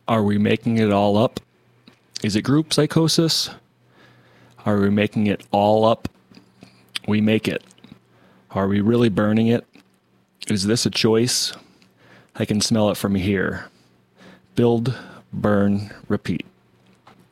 Are we making it all up? Is it group psychosis? Are we making it all up? We make it. Are we really burning it? Is this a choice? I can smell it from here. Build, burn, repeat.